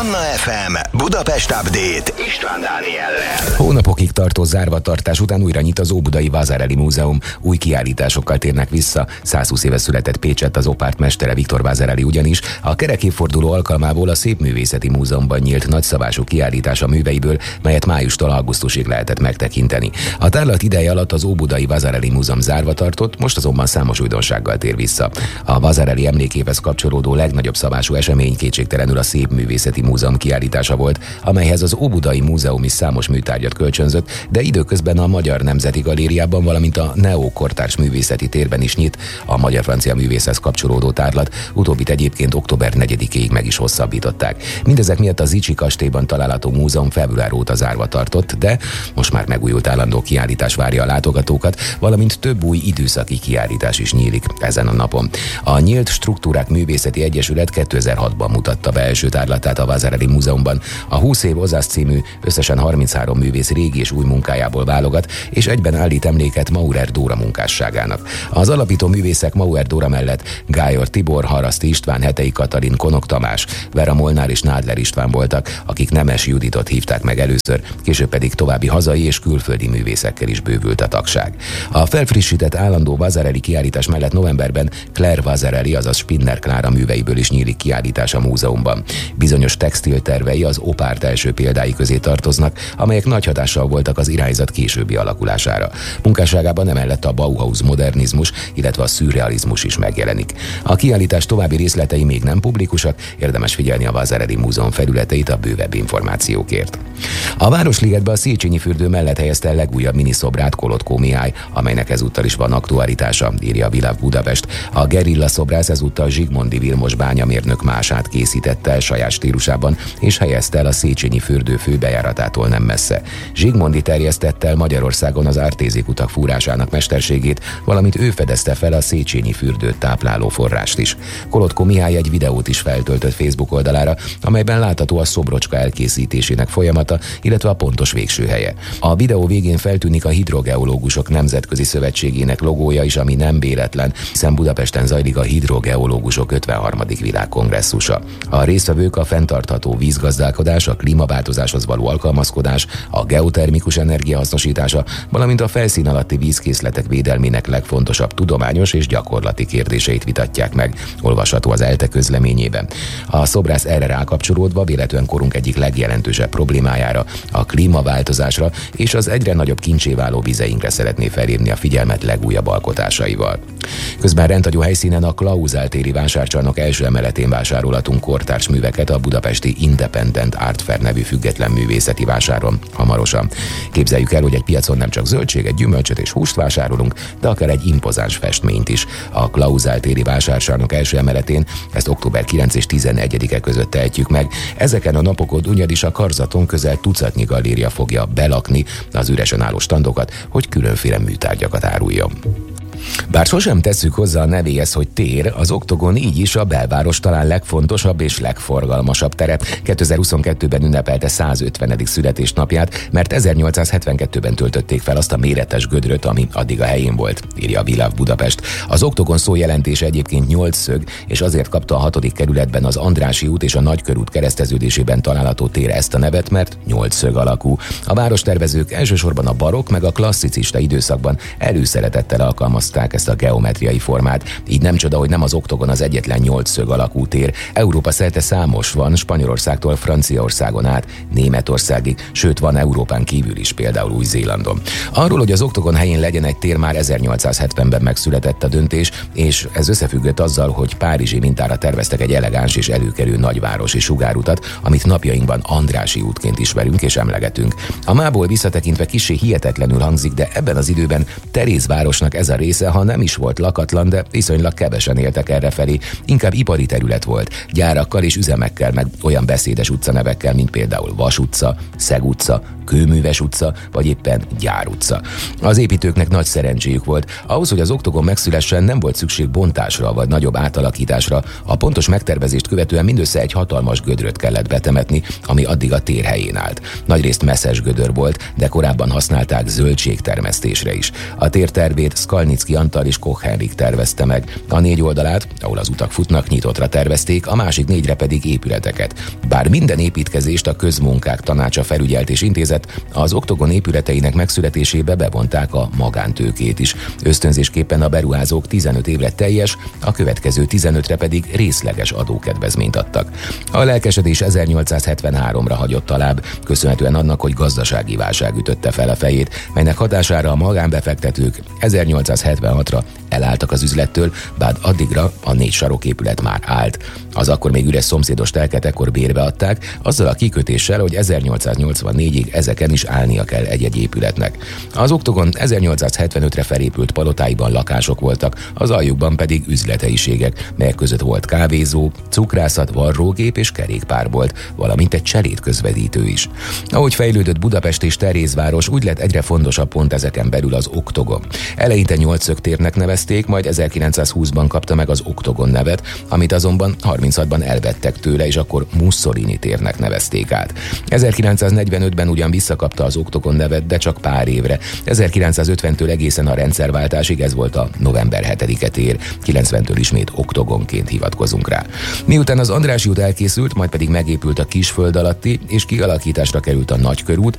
Manna FM Budapest Update István Dániellel. Hónapokig tartó zárvatartás után újra nyit az Óbudai Vasarely Múzeum. Új kiállításokkal térnek vissza. 120 éve született Pécsett az opárt mestere Viktor Vasarely ugyanis. A kerekévforduló alkalmából a Szépművészeti Múzeumban nyílt nagyszabású kiállítás a műveiből, melyet májustól augusztusig lehetett megtekinteni. A tárlat ideje alatt az Óbudai Vasarely Múzeum zárva tartott, most azonban számos újdonsággal tér vissza. A Vasarely emlékéhez kapcsolódó legnagyobb szabású esemény kétségtelenül a Szépművészeti Múzeum kiállítása volt, amelyhez az Óbudai Múzeum is számos műtárgyat kölcsönzött, de időközben a Magyar Nemzeti Galériában, valamint a Neo kortárs művészeti térben is nyit a magyar-francia művészhez kapcsolódó tárlat, utóbbit egyébként október 4-ig meg is hosszabbították. Mindezek miatt az Zichy kastélyban található múzeum február óta zárva tartott, de most már megújult állandó kiállítás várja a látogatókat, valamint több új időszaki kiállítás is nyílik ezen a napon. A Nyílt Struktúrák Művészeti Egyesület 2006-ban mutatta be első tárlatát a Vasarely Múzeumban. A 20 év Ozász című összesen 33 művész régi és új munkájából válogat, és egyben állít emléket Maurer Dóra munkásságának. Az alapító művészek Maurer Dóra mellett Gályor Tibor, Haraszti István, Hetei Katalin, Konok Tamás, Vera Molnár és Nádler István voltak, akik Nemes Juditot hívták meg először, később pedig további hazai és külföldi művészekkel is bővült a tagság. A felfrissített állandó Vasarely kiállítás mellett novemberben Claire Vasarely, azaz Spinner Klára műveiből is nyílik kiállítás a múzeumban. Bizonyos textiltervei az opárt első példái közé tartoznak, amelyek nagy hatással voltak az irányzat későbbi alakulására. Munkásságában emellett a Bauhaus modernizmus, illetve a szürrealizmus is megjelenik. A kiállítás további részletei még nem publikusak, érdemes figyelni a Vasarely Múzeum felületeit a bővebb információkért. A Városligetbe a Széchenyi fürdő mellett helyezte a legújabb miniszobrát Kolodkó Mihály, amelynek ezúttal is van aktualitása, írja a Világ Budapest. A gerilla szobrász ezúttal Zsigmondy Vilmos bányamérnök mását készítette el saját stílusában, és helyezte el a Széchenyi fürdő főbejáratától nem messze. Zsigmondy terjesztette el Magyarországon az ártézikutak fúrásának mesterségét, valamint ő fedezte fel a Széchenyi fürdőt tápláló forrást is. Kolodkó Mihály egy videót is feltöltött Facebook oldalára, amelyben látható a szobrocska elkészítésének folyamata, illetve a pontos végső helye. A videó végén feltűnik a Hidrogeológusok Nemzetközi Szövetségének logója is, ami nem véletlen, hiszen Budapesten zajlik a Hidrogeológusok 53. világkongresszusa. A résztvevők a fenntartható vízgazdálkodás, a klímaváltozáshoz való alkalmazkodás, a geotermikus energia hasznosítása, valamint a felszín alatti vízkészletek védelmének legfontosabb tudományos és gyakorlati kérdéseit vitatják meg, olvasható az ELTE közleményében. A szobrász erre rákapcsolódva véletlenül korunk egyik legjelentősebb problémájára, a klímaváltozásra és az egyre nagyobb kincsé váló vizeinkre szeretné felhívni a figyelmet legújabb alkotásaival. Közben rendhagyó helyszínen a Klauzál téri vásárcsarnok első emeletén vásárolhatunk kortárs műveket a budapesti Independent Art Fair nevű független művészeti vásáron hamarosan. Képzeljük el, hogy egy piacon nem csak zöldséget, gyümölcsöt és húst vásárolunk, de akár egy impozáns festményt is. A Klauzál téri vásárcsarnok első emeletén ezt október 9 és 11-e között tehetjük meg. Ezeken a napokon ugyanis a karzaton közel tucatnyi galéria fogja belakni az üresen álló standokat, hogy különféle műtárgyakat áruljon. Bár sosem tesszük hozzá a nevéhez, hogy tér, az Oktogon így is a belváros talán legfontosabb és legforgalmasabb tere. 2022-ben ünnepelte 150. születésnapját, mert 1872-ben töltötték fel azt a méretes gödröt, ami addig a helyén volt, írja a Világ Budapest. Az Oktogon szó jelentése egyébként 8 szög, és azért kapta a 6. kerületben az Andrássy út és a Nagykörút kereszteződésében található tér ezt a nevet, mert 8 szög alakú. A várostervezők elsősorban a barokk meg a klasszicista időszakban előszeretettel alkalmazták ezt a geometriai formát. Így nem csoda, hogy nem az Oktogon az egyetlen 8 szög alakú tér. Európa szerte számos van, Spanyolországtól Franciaországon át, Németországig, sőt van Európán kívül is, például Új-Zélandon. Arról, hogy az Oktogon helyén legyen egy tér, már 1870-ben megszületett a döntés, és ez összefüggött azzal, hogy párizsi mintára terveztek egy elegáns és előkelő nagyvárosi sugárutat, amit napjainkban Andrássy útként ismerünk és emlegetünk. A mából visszatekintve kissé hihetetlenül hangzik, de ebben az időben Terézvárosnak ez a része, ha nem is volt lakatlan, de viszonylag kevesen éltek errefelé, inkább ipari terület volt, gyárakkal és üzemekkel, meg olyan beszédes utcanevekkel, mint például Vas utca, Szeg utca, Kőműves utca, vagy éppen Gyár utca. Az építőknek nagy szerencséjük volt. Ahhoz, hogy az Oktogon megszülessen, nem volt szükség bontásra vagy nagyobb átalakításra. A pontos megtervezést követően mindössze egy hatalmas gödröt kellett betemetni, ami addig a tér helyén állt. Nagyrészt messzes gödör volt, de korábban használták zöldségtermesztésre is. A tér tervét Skalnick Rakovnicki Antal és Koch Henrik tervezte meg. A 4 oldalát, ahol az utak futnak, nyitottra tervezték, a másik 4-re pedig épületeket. Bár minden építkezést a Közmunkák Tanácsa felügyelt és intézett, az Oktogon épületeinek megszületésébe bevonták a magántőkét is. Ösztönzésképpen a beruházók 15 évre teljes, a következő 15-re pedig részleges adókedvezményt adtak. A lelkesedés 1873-ra hagyott alább, köszönhetően annak, hogy gazdasági válság ütötte fel a fejét, melynek hatására a magánbefektetők 1876-ra elálltak az üzlettől, bár addigra a 4 saroképület már állt. Az akkor még üres szomszédos telket ekkor bérbe adták, azzal a kikötéssel, hogy 1884-ig ezeken is állnia kell egy-egy épületnek. Az Oktogon 1875-re felépült palotáiban lakások voltak, az aljukban pedig üzlethelyiségek, melyek között volt kávézó, cukrászat, varrógép és kerékpárbolt, valamint egy cselédközvetítő is. Ahogy fejlődött Budapest és Terézváros, úgy lett egyre fontosabb pont ezeken belül az Oktogon. Eleinte 8 szögtérnek nevezték, majd 1920-ban kapta meg az Oktogon nevet, amit azonban 36-ban elvettek tőle, és akkor Mussolini térnek nevezték át. 1945-ben ugyan visszakapta az Oktogon nevet, de csak pár évre. 1950-től egészen a rendszerváltásig ez volt a november 7-e tér, 90-től ismét Oktogonként hivatkozunk rá. Miután az Andrássy út elkészült, majd pedig megépült a Kisföld alatti, és kialakításra került a Nagykörút,